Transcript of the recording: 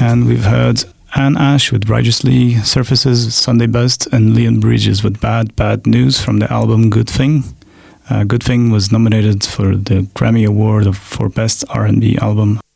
And we've heard Anne Ash with Righteously, Surfaces, Sunday Best, and Leon Bridges with Bad, Bad News from the album Good Thing. Good Thing was nominated for the Grammy Award for Best R&B Album.